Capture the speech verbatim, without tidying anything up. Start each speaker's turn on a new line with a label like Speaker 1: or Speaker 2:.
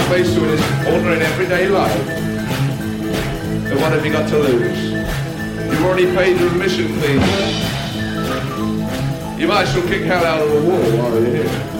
Speaker 1: face to in his ordinary everyday life. Then what have you got to lose? You've already paid your admission fee. You might as well kick hell out of the wall while you're here.